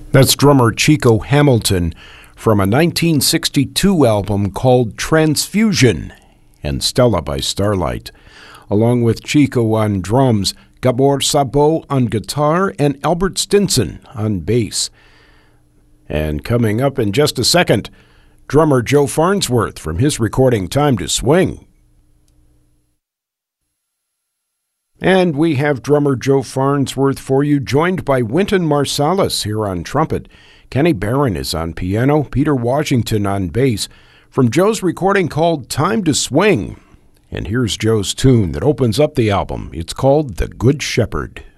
That's drummer Chico Hamilton from a 1962 album called Transfusion, and Stella by Starlight. Along with Chico on drums, Gabor Szabo on guitar, and Albert Stinson on bass. And coming up in just a second, drummer Joe Farnsworth from his recording Time to Swing. And we have drummer Joe Farnsworth for you, joined by Wynton Marsalis here on trumpet. Kenny Barron is on piano, Peter Washington on bass, from Joe's recording called Time to Swing. And here's Joe's tune that opens up the album. It's called The Good Shepherd.